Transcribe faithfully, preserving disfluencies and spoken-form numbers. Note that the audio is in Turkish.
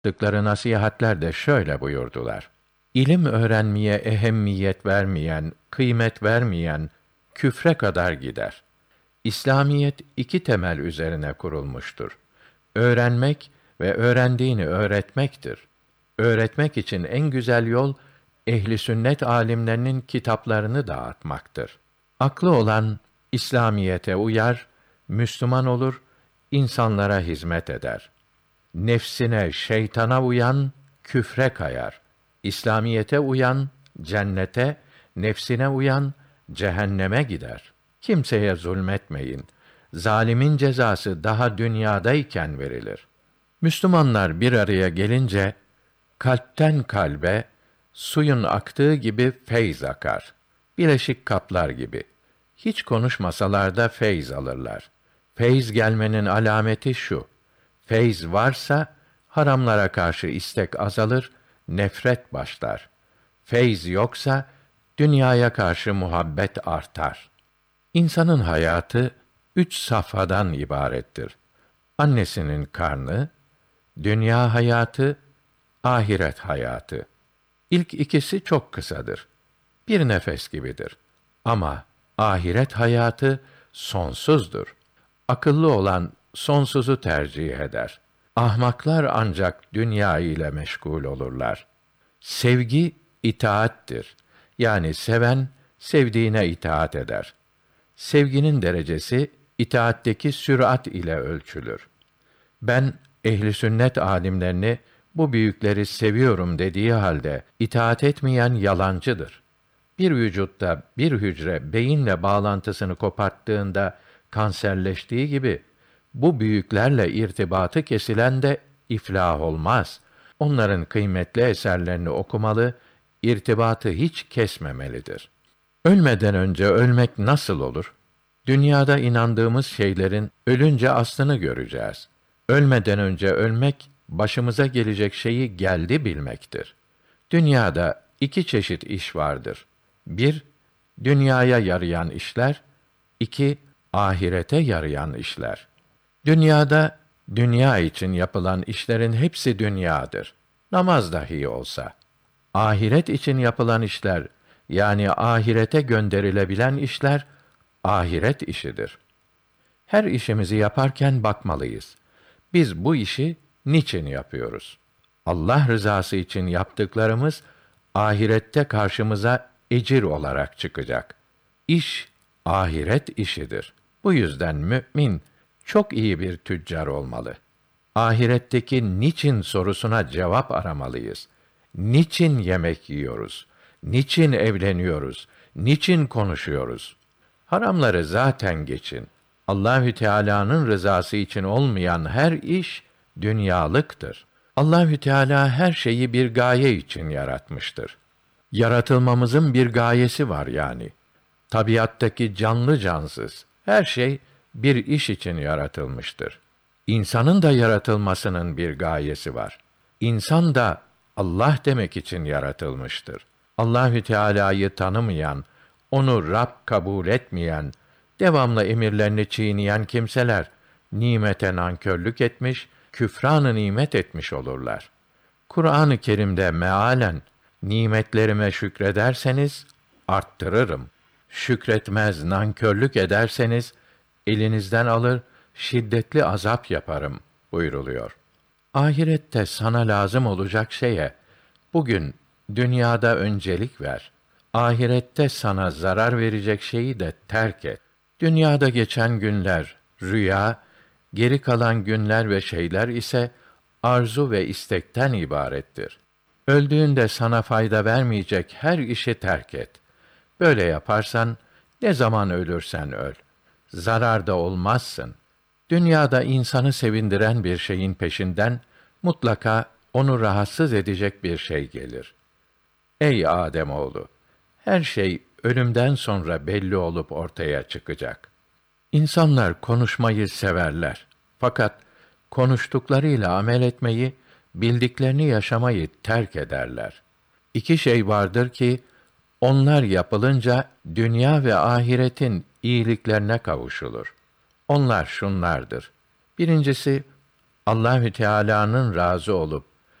Dıkları nasihatler de şöyle buyurdular: İlim öğrenmeye ehemmiyet vermeyen, kıymet vermeyen küfre kadar gider. İslamiyet iki temel üzerine kurulmuştur. Öğrenmek ve öğrendiğini öğretmektir. Öğretmek için en güzel yol ehli sünnet alimlerinin kitaplarını dağıtmaktır. Aklı olan İslamiyete uyar, Müslüman olur, insanlara hizmet eder. Nefsine, şeytana uyan küfre kayar. İslamiyete uyan cennete, nefsine uyan cehenneme gider. Kimseye zulmetmeyin. Zalimin cezası daha dünyadayken verilir. Müslümanlar bir araya gelince kalpten kalbe suyun aktığı gibi feyz akar. Bileşik kaplar gibi. Hiç konuşmasalar da feyz alırlar. Feyz gelmenin alameti şu: feyz varsa haramlara karşı istek azalır, nefret başlar. Feyz yoksa dünyaya karşı muhabbet artar. İnsanın hayatı üç safhadan ibarettir: annesinin karnı, dünya hayatı, ahiret hayatı. İlk ikisi çok kısadır. Bir nefes gibidir. Ama ahiret hayatı sonsuzdur. Akıllı olan sonsuzu tercih eder. Ahmaklar ancak dünya ile meşgul olurlar. Sevgi itaattir. Yani seven sevdiğine itaat eder. Sevginin derecesi itaatteki sürat ile ölçülür. Ben ehli sünnet alimlerini bu büyükleri seviyorum dediği halde itaat etmeyen yalancıdır. Bir vücutta bir hücre beyinle bağlantısını koparttığında kanserleştiği gibi bu büyüklerle irtibatı kesilen de iflah olmaz. Onların kıymetli eserlerini okumalı, irtibatı hiç kesmemelidir. Ölmeden önce ölmek nasıl olur? Dünyada inandığımız şeylerin ölünce aslını göreceğiz. Ölmeden önce ölmek, başımıza gelecek şeyi geldi bilmektir. Dünyada iki çeşit iş vardır: bir, dünyaya yarayan işler; iki, ahirete yarayan işler. Dünyada, dünya için yapılan işlerin hepsi dünyadır. Namaz dahi olsa. Ahiret için yapılan işler, yani ahirete gönderilebilen işler, ahiret işidir. Her işimizi yaparken bakmalıyız: biz bu işi niçin yapıyoruz? Allah rızası için yaptıklarımız ahirette karşımıza ecir olarak çıkacak. İş ahiret işidir. Bu yüzden mümin çok iyi bir tüccar olmalı. Ahiretteki niçin sorusuna cevap aramalıyız. Niçin yemek yiyoruz? Niçin evleniyoruz? Niçin konuşuyoruz? Haramları zaten geçin. Allahü Teala'nın rızası için olmayan her iş dünyalıktır. Allahü Teala her şeyi bir gaye için yaratmıştır. Yaratılmamızın bir gayesi var yani. Tabiattaki canlı cansız her şey bir iş için yaratılmıştır. İnsanın da yaratılmasının bir gayesi var. İnsan da Allah demek için yaratılmıştır. Allahü Teala'yı tanımayan, onu Rab kabul etmeyen, devamlı emirlerini çiğneyen kimseler nimete nankörlük etmiş, küfran-ı nimet etmiş olurlar. Kur'an-ı Kerim'de mealen nimetlerime şükrederseniz arttırırım. Şükretmez, nankörlük ederseniz elinizden alır, şiddetli azap yaparım buyruluyor. Ahirette sana lazım olacak şeye bugün dünyada öncelik ver. Ahirette sana zarar verecek şeyi de terk et. Dünyada geçen günler rüya, geri kalan günler ve şeyler ise arzu ve istekten ibarettir. Öldüğünde sana fayda vermeyecek her işi terk et. Böyle yaparsan ne zaman ölürsen öl. Zararda olmazsın. Dünyada insanı sevindiren bir şeyin peşinden mutlaka onu rahatsız edecek bir şey gelir. Ey Âdemoğlu! Her şey ölümden sonra belli olup ortaya çıkacak. İnsanlar konuşmayı severler. Fakat konuştuklarıyla amel etmeyi, bildiklerini yaşamayı terk ederler. İki şey vardır ki, onlar yapılınca dünya ve ahiretin iyiliklerine kavuşulur. Onlar şunlardır: birincisi, Allahü Teala'nın razı olup